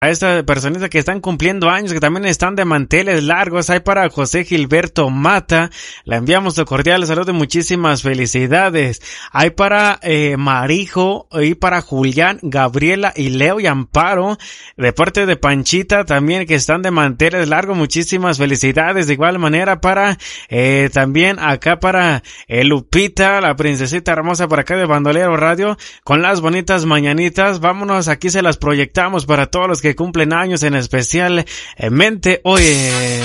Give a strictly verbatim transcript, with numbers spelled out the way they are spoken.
a estas personitas que están cumpliendo años, que también están de manteles largos. Hay para José Gilberto Mata, le enviamos tu cordial saludo y muchísimas felicidades. Hay para eh, Marijo, y para Julián, Gabriela y Leo y Amparo, de parte de Panchita también, que están de manteles largos, muchísimas felicidades. De igual manera para eh, también acá para eh, Lupita, la princesita hermosa por acá de Bandolero Radio, con las bonitas mañanitas. Vámonos, aquí se las proyectamos para todos los que cumplen años, en especial en mente hoy.